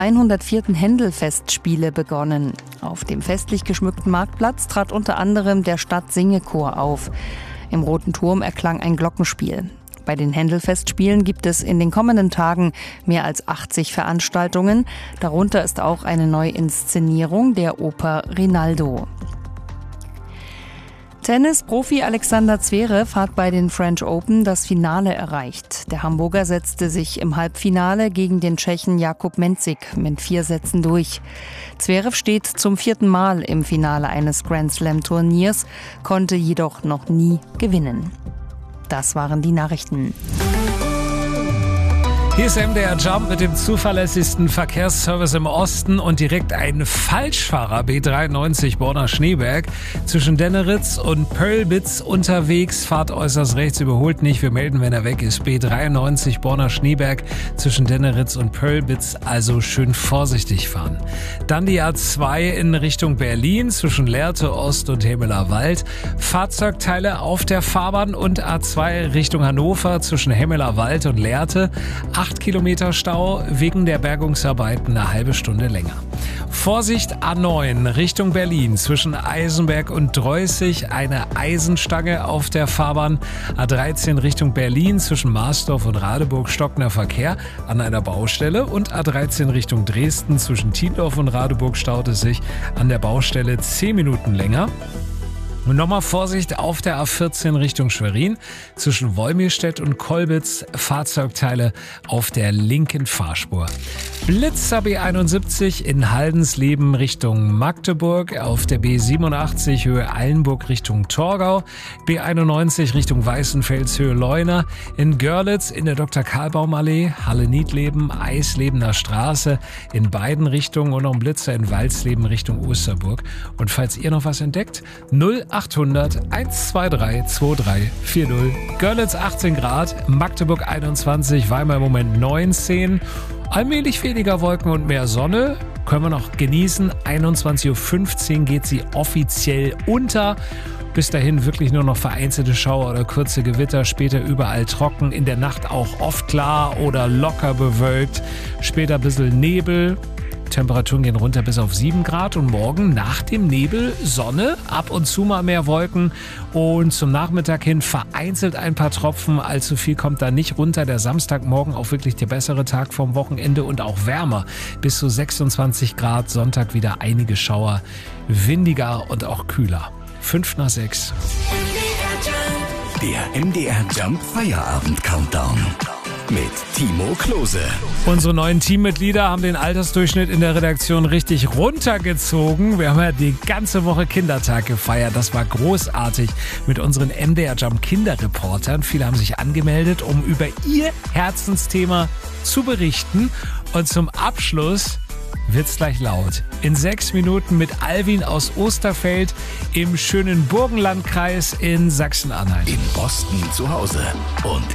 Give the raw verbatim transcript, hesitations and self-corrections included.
hundertvierten Händel-Festspiele begonnen. Auf dem festlich geschmückten Marktplatz trat unter anderem der Stadtsingechor auf. Im Roten Turm erklang ein Glockenspiel. Bei den Händel-Festspielen gibt es in den kommenden Tagen mehr als achtzig Veranstaltungen. Darunter ist auch eine Neuinszenierung der Oper Rinaldo. Tennis-Profi Alexander Zverev hat bei den French Open das Finale erreicht. Der Hamburger setzte sich im Halbfinale gegen den Tschechen Jakub Mensik mit vier Sätzen durch. Zverev steht zum vierten Mal im Finale eines Grand-Slam-Turniers, konnte jedoch noch nie gewinnen. Das waren die Nachrichten. Hier ist M D R Jump mit dem zuverlässigsten Verkehrsservice im Osten und direkt ein Falschfahrer B dreiundneunzig Borna-Schneeberg zwischen Denneritz und Pölbitz unterwegs. Fahrt äußerst rechts, überholt nicht. Wir melden, wenn er weg ist. B dreiundneunzig Borna-Schneeberg zwischen Denneritz und Pölbitz, also schön vorsichtig fahren. Dann die A zwei in Richtung Berlin zwischen Lehrte Ost und Hemeler Wald. Fahrzeugteile auf der Fahrbahn und A zwei Richtung Hannover zwischen Hemeler Wald und Lehrte. acht Kilometer Stau, wegen der Bergungsarbeiten eine halbe Stunde länger. Vorsicht A neun Richtung Berlin zwischen Eisenberg und Dreußig, eine Eisenstange auf der Fahrbahn. A dreizehn Richtung Berlin zwischen Marsdorf und Radeburg stockender Verkehr an einer Baustelle und A dreizehn Richtung Dresden zwischen Tiendorf und Radeburg staut es sich an der Baustelle zehn Minuten länger. Und nochmal Vorsicht auf der A vierzehn Richtung Schwerin zwischen Wolmirstedt und Kolbitz, Fahrzeugteile auf der linken Fahrspur. Blitzer B einundsiebzig in Haldensleben Richtung Magdeburg, auf der B siebenundachtzig Höhe Eilenburg Richtung Torgau, B einundneunzig Richtung Weißenfels Höhe Leuna, in Görlitz in der Doktor-Karlbaum-Allee, Halle-Niedleben, Eislebener Straße in beiden Richtungen und noch ein Blitzer in Walsleben Richtung Osterburg. Und falls ihr noch was entdeckt, null achthundert eins zwei drei zwei drei vier null. Görlitz achtzehn Grad, Magdeburg einundzwanzig, Weimar im Moment neunzehn. Allmählich weniger Wolken und mehr Sonne. Können wir noch genießen. einundzwanzig Uhr fünfzehn geht sie offiziell unter. Bis dahin wirklich nur noch vereinzelte Schauer oder kurze Gewitter. Später überall trocken. In der Nacht auch oft klar oder locker bewölkt. Später ein bisschen Nebel. Temperaturen gehen runter bis auf sieben Grad und morgen nach dem Nebel Sonne, ab und zu mal mehr Wolken und zum Nachmittag hin vereinzelt ein paar Tropfen, allzu viel kommt da nicht runter. Der Samstagmorgen auch wirklich der bessere Tag vom Wochenende und auch wärmer, bis zu sechsundzwanzig Grad, Sonntag wieder einige Schauer, windiger und auch kühler. fünf nach sechs. Der M D R Jump Feierabend Countdown mit Timo Klose. Unsere neuen Teammitglieder haben den Altersdurchschnitt in der Redaktion richtig runtergezogen. Wir haben ja die ganze Woche Kindertag gefeiert. Das war großartig mit unseren M D R Jump Kinderreportern. Viele haben sich angemeldet, um über ihr Herzensthema zu berichten. Und zum Abschluss wird's gleich laut. In sechs Minuten mit Alvin aus Osterfeld im schönen Burgenlandkreis in Sachsen-Anhalt. In Boston zu Hause und